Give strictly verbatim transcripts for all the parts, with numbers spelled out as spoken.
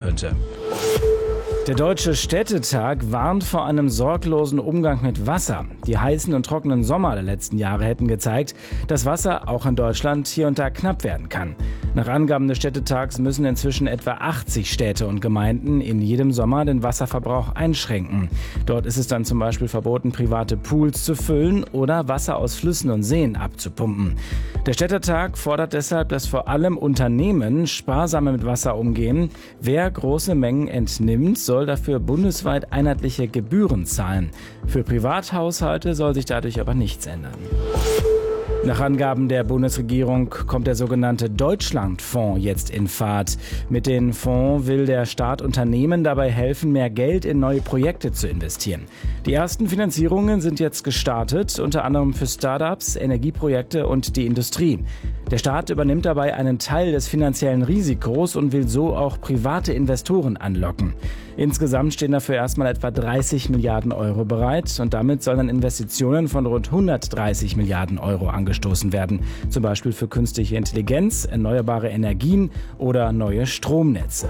könnte. Der Deutsche Städtetag warnt vor einem sorglosen Umgang mit Wasser. Die heißen und trockenen Sommer der letzten Jahre hätten gezeigt, dass Wasser auch in Deutschland hier und da knapp werden kann. Nach Angaben des Städtetags müssen inzwischen etwa achtzig Städte und Gemeinden in jedem Sommer den Wasserverbrauch einschränken. Dort ist es dann zum Beispiel verboten, private Pools zu füllen oder Wasser aus Flüssen und Seen abzupumpen. Der Städtetag fordert deshalb, dass vor allem Unternehmen sparsamer mit Wasser umgehen. Wer große Mengen entnimmt, soll dafür bundesweit einheitliche Gebühren zahlen. Für Privathaushalte soll sich dadurch aber nichts ändern. Nach Angaben der Bundesregierung kommt der sogenannte Deutschlandfonds jetzt in Fahrt. Mit dem Fonds will der Staat Unternehmen dabei helfen, mehr Geld in neue Projekte zu investieren. Die ersten Finanzierungen sind jetzt gestartet, unter anderem für Startups, Energieprojekte und die Industrie. Der Staat übernimmt dabei einen Teil des finanziellen Risikos und will so auch private Investoren anlocken. Insgesamt stehen dafür erstmal etwa dreißig Milliarden Euro bereit und damit sollen Investitionen von rund hundertdreißig Milliarden Euro angestoßen werden. Zum Beispiel für künstliche Intelligenz, erneuerbare Energien oder neue Stromnetze.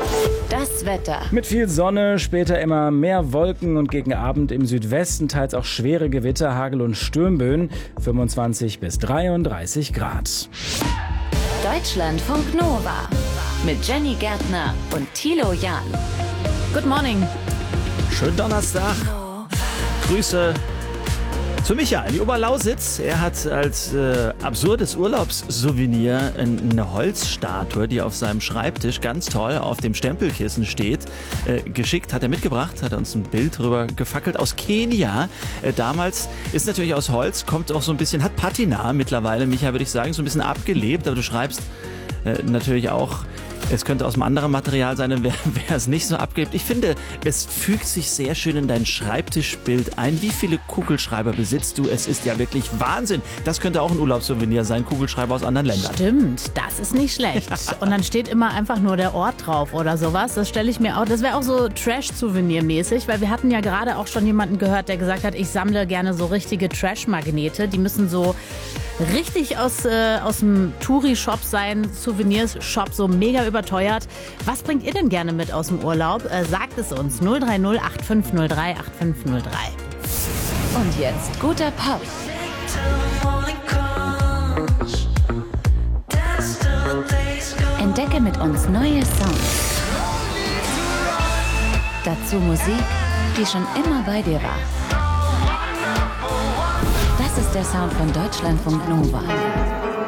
Das Wetter. Mit viel Sonne, später immer mehr Wolken und gegen Abend im Südwesten teils auch schwere Gewitter, Hagel und Sturmböen, fünfundzwanzig bis dreiunddreißig Grad. Deutschlandfunk Nova mit Jenny Gärtner und Thilo Jahn. Good morning. Schönen Donnerstag. Grüße zu Michael in die Oberlausitz. Er hat als äh, absurdes Urlaubssouvenir eine Holzstatue, die auf seinem Schreibtisch ganz toll auf dem Stempelkissen steht, äh, geschickt, hat er mitgebracht, hat er uns ein Bild drüber gefackelt aus Kenia. Äh, damals ist natürlich aus Holz, kommt auch so ein bisschen, hat Patina mittlerweile, Michael, würde ich sagen, so ein bisschen abgelebt, aber du schreibst äh, natürlich auch, es könnte aus einem anderen Material sein, dann wäre es nicht so abgelebt. Ich finde, es fügt sich sehr schön in dein Schreibtischbild ein. Wie viele Kugelschreiber besitzt du? Es ist ja wirklich Wahnsinn. Das könnte auch ein Urlaubssouvenir sein, Kugelschreiber aus anderen Ländern. Stimmt, das ist nicht schlecht. Und dann steht immer einfach nur der Ort drauf oder sowas. Das stelle ich mir auch, das wäre auch so Trash-Souvenir-mäßig, weil wir hatten ja gerade auch schon jemanden gehört, der gesagt hat, ich sammle gerne so richtige Trash-Magnete. Die müssen so richtig aus, äh, aus dem Touri-Shop sein, Souvenirs-Shop, so mega überteuert. Was bringt ihr denn gerne mit aus dem Urlaub? Äh, sagt es uns. null drei null acht fünf null drei acht fünf null drei. Und jetzt guter Pop. Entdecke mit uns neue Songs. Dazu Musik, die schon immer bei dir war. Das ist der Sound von Deutschlandfunk Nova.